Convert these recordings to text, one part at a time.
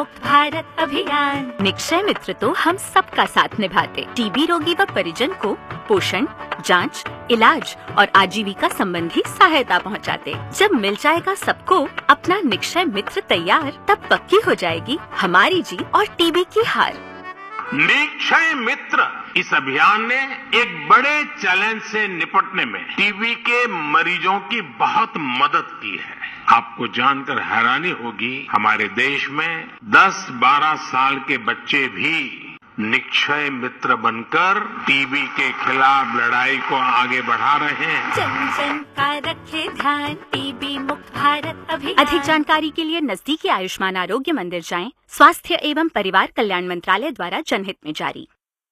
भारत अभियान। निक्षय मित्र तो हम सबका साथ निभाते, टीबी रोगी व परिजन को पोषण, जांच, इलाज और आजीविका संबंधी सहायता पहुंचाते। जब मिल जाएगा सबको अपना निक्षय मित्र तैयार, तब पक्की हो जाएगी हमारी जीत और टीबी की हार। निक्षय मित्र इस अभियान ने एक बड़े चैलेंज से निपटने में टीबी के मरीजों की बहुत मदद की है। आपको जानकर हैरानी होगी, हमारे देश में 10-12 साल के बच्चे भी निक्षय मित्र बनकर टीबी के खिलाफ लड़ाई को आगे बढ़ा रहे हैं। जन जन का रखे ध्यान, टीबी मुक्त भारत अभियान। अधिक जानकारी के लिए नजदीकी आयुष्मान आरोग्य मंदिर जाएं। स्वास्थ्य एवं परिवार कल्याण मंत्रालय द्वारा जनहित में जारी।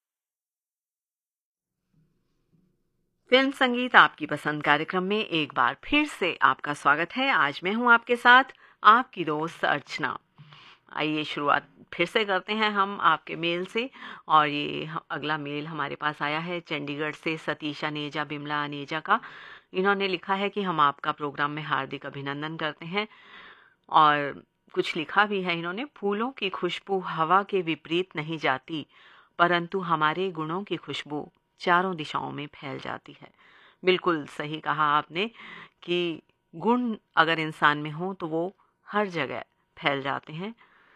फिल्म संगीत आपकी पसंद कार्यक्रम में एक बार फिर से आपका स्वागत है। आज मैं हूं आपके साथ, आपकी दोस्त अर्चना। आइए शुरुआत फिर से करते हैं हम आपके मेल से। और ये अगला मेल हमारे पास आया है चंडीगढ़ से सतीशा नेजा बिमला नेजा का। इन्होंने लिखा है कि हम आपका प्रोग्राम में हार्दिक अभिनंदन करते हैं, और कुछ लिखा भी है इन्होंने। फूलों की खुशबू हवा के विपरीत नहीं जाती, परंतु हमारे गुणों की खुशबू चारों दिशाओं में फैल जाती है। बिल्कुल सही कहा आपने कि गुण अगर इंसान में हो तो वो हर जगह फैल जाते हैं।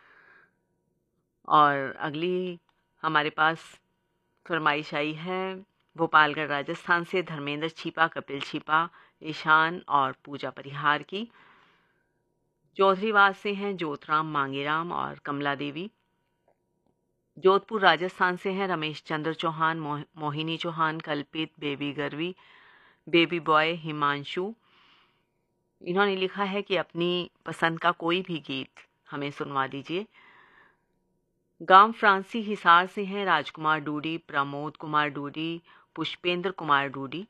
और अगली हमारे पास फरमाइश आई है भोपालगढ़ राजस्थान से धर्मेंद्र छिपा, कपिल छिपा, ईशान और पूजा परिहार की। चौधरीवास से हैं ज्योतराम मांगेराम और कमला देवी। जोधपुर राजस्थान से हैं रमेश चंद्र चौहान, मोहिनी चौहान, कल्पित, बेबी गर्वी, बेबी बॉय, हिमांशु। इन्होंने लिखा है कि अपनी पसंद का कोई भी गीत हमें सुनवा दीजिए। गांव फ्रांसी हिसार से हैं राजकुमार डूडी, प्रमोद कुमार डूडी, पुष्पेंद्र कुमार डूडी।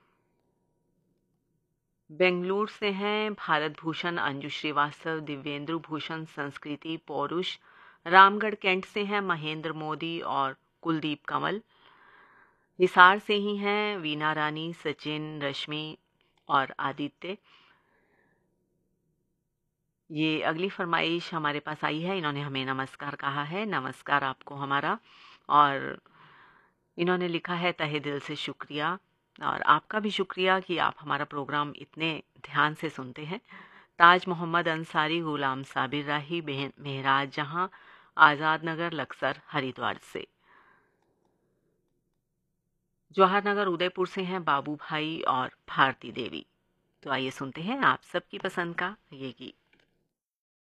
बेंगलुरु से हैं भारत भूषण, अंजू श्रीवास्तव, दिव्येंद्र भूषण, संस्कृति पौरुष। रामगढ़ कैंट से हैं महेंद्र मोदी और कुलदीप कंवल। हिसार से ही हैं वीना रानी, सचिन, रश्मि और आदित्य। ये अगली फरमाइश हमारे पास आई है। इन्होंने हमें नमस्कार कहा है। नमस्कार आपको हमारा। और इन्होंने लिखा है तहे दिल से शुक्रिया, और आपका भी शुक्रिया कि आप हमारा प्रोग्राम इतने ध्यान से सुनते हैं। ताज मोहम्मद अंसारी, गुलाम साबिर राही, मेहराज जहां, आज़ाद नगर, लक्सर, हरिद्वार से। जवाहर नगर उदयपुर से हैं बाबू भाई और भारती देवी। तो आइए सुनते हैं आप सबकी पसंद का ये गीत।